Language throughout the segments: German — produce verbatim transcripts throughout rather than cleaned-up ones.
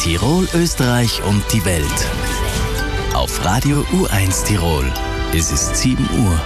Tirol, Österreich und die Welt. Auf Radio U eins Tirol. Es ist sieben Uhr.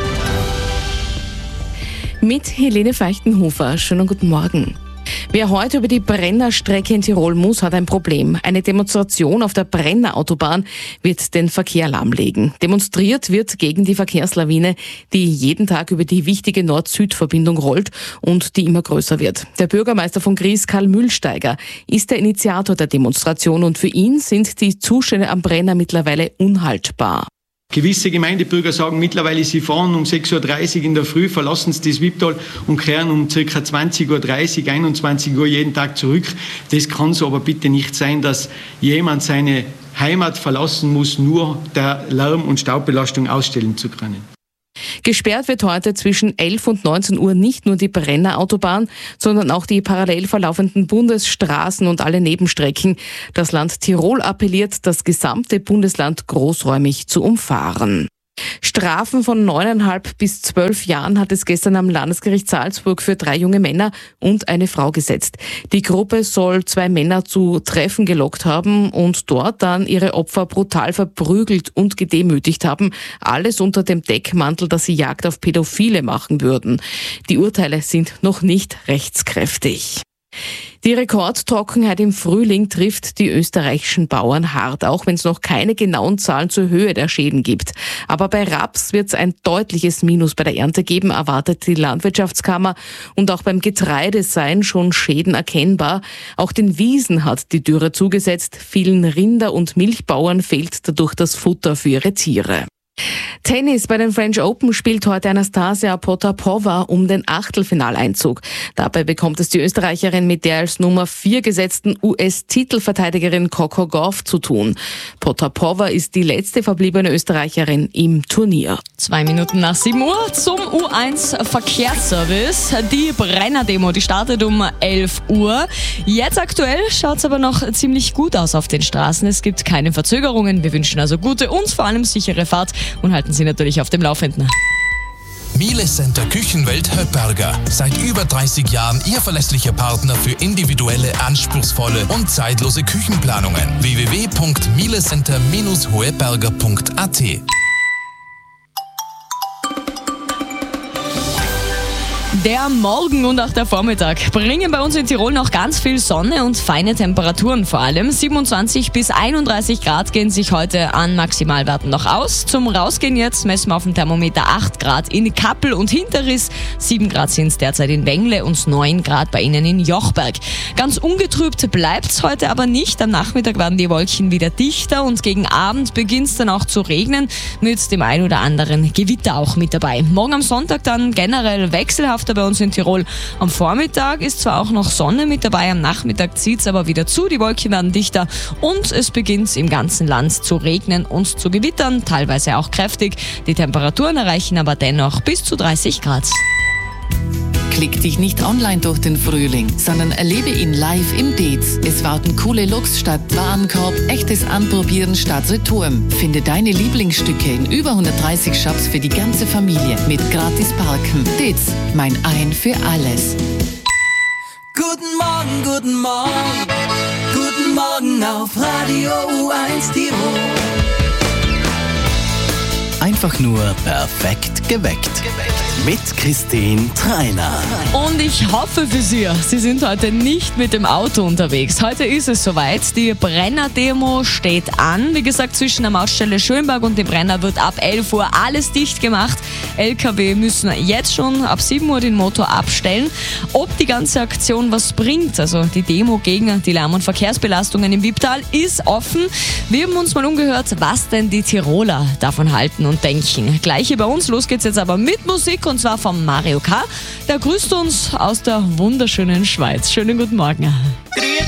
Mit Helene Feuchtenhofer. Schönen guten Morgen. Wer heute über die Brennerstrecke in Tirol muss, hat ein Problem. Eine Demonstration auf der Brennerautobahn wird den Verkehr lahmlegen. Demonstriert wird gegen die Verkehrslawine, die jeden Tag über die wichtige Nord-Süd-Verbindung rollt und die immer größer wird. Der Bürgermeister von Gries, Karl Mühlsteiger, ist der Initiator der Demonstration und für ihn sind die Zustände am Brenner mittlerweile unhaltbar. Gewisse Gemeindebürger sagen mittlerweile, sie fahren um sechs Uhr dreißig in der Früh, verlassen sie das Wipptal und kehren um ca. zwanzig Uhr dreißig, einundzwanzig Uhr jeden Tag zurück. Das kann so aber bitte nicht sein, dass jemand seine Heimat verlassen muss, nur der Lärm- und Staubbelastung ausstellen zu können. Gesperrt wird heute zwischen elf und neunzehn Uhr nicht nur die Brennerautobahn, sondern auch die parallel verlaufenden Bundesstraßen und alle Nebenstrecken. Das Land Tirol appelliert, das gesamte Bundesland großräumig zu umfahren. Strafen von neuneinhalb bis zwölf Jahren hat es gestern am Landesgericht Salzburg für drei junge Männer und eine Frau gesetzt. Die Gruppe soll zwei Männer zu Treffen gelockt haben und dort dann ihre Opfer brutal verprügelt und gedemütigt haben. Alles unter dem Deckmantel, dass sie Jagd auf Pädophile machen würden. Die Urteile sind noch nicht rechtskräftig. Die Rekordtrockenheit im Frühling trifft die österreichischen Bauern hart, auch wenn es noch keine genauen Zahlen zur Höhe der Schäden gibt. Aber bei Raps wird es ein deutliches Minus bei der Ernte geben, erwartet die Landwirtschaftskammer. Und auch beim Getreide seien schon Schäden erkennbar. Auch den Wiesen hat die Dürre zugesetzt. Vielen Rinder- und Milchbauern fehlt dadurch das Futter für ihre Tiere. Tennis bei den French Open spielt heute Anastasia Potapova um den Achtelfinaleinzug. Dabei bekommt es die Österreicherin mit der als Nummer vier gesetzten U S-Titelverteidigerin Coco Gauff zu tun. Potapova ist die letzte verbliebene Österreicherin im Turnier. Zwei Minuten nach sieben Uhr zum U eins Verkehrsservice. Die Brenner-Demo, die startet um elf Uhr. Jetzt aktuell schaut es aber noch ziemlich gut aus auf den Straßen. Es gibt keine Verzögerungen. Wir wünschen also gute und vor allem sichere Fahrt und halten Sie natürlich auf dem Laufenden. Miele Center Küchenwelt Höpperger. Seit über dreißig Jahren Ihr verlässlicher Partner für individuelle, anspruchsvolle und zeitlose Küchenplanungen. w w w punkt mielecenter Bindestrich hoeberger punkt a t. Der Morgen und auch der Vormittag bringen bei uns in Tirol noch ganz viel Sonne und feine Temperaturen vor allem. siebenundzwanzig bis einunddreißig Grad gehen sich heute an Maximalwerten noch aus. Zum Rausgehen jetzt messen wir auf dem Thermometer acht Grad in Kappel und Hinterriss. sieben Grad sind es derzeit in Wengle und neun Grad bei Ihnen in Jochberg. Ganz ungetrübt bleibt es heute aber nicht. Am Nachmittag werden die Wolken wieder dichter und gegen Abend beginnt es dann auch zu regnen mit dem ein oder anderen Gewitter auch mit dabei. Morgen am Sonntag dann generell wechselhaft bei uns in Tirol. Am Vormittag ist zwar auch noch Sonne mit dabei, am Nachmittag zieht es aber wieder zu, die Wolken werden dichter und es beginnt im ganzen Land zu regnen und zu gewittern, teilweise auch kräftig. Die Temperaturen erreichen aber dennoch bis zu dreißig Grad. Klick dich nicht online durch den Frühling, sondern erlebe ihn live im Dez. Es warten coole Looks statt Warenkorb, echtes Anprobieren statt Return. Finde deine Lieblingsstücke in über hundertdreißig Shops für die ganze Familie mit gratis Parken. Dez, mein Ein für alles. Guten Morgen, guten Morgen, guten Morgen auf Radio U eins Tirol. Einfach nur perfekt geweckt. Mit Christine Treiner. Und ich hoffe für Sie, Sie sind heute nicht mit dem Auto unterwegs. Heute ist es soweit. Die Brenner-Demo steht an. Wie gesagt, zwischen der Mautstelle Schönberg und dem Brenner wird ab elf Uhr alles dicht gemacht. L K W müssen jetzt schon ab sieben Uhr den Motor abstellen. Ob die ganze Aktion was bringt, also die Demo gegen die Lärm- und Verkehrsbelastungen im Wipptal, ist offen. Wir haben uns mal umgehört, was denn die Tiroler davon halten und denken. Gleich hier bei uns. Los geht's jetzt aber mit Musik und zwar von Mario K. Der grüßt uns aus der wunderschönen Schweiz. Schönen guten Morgen.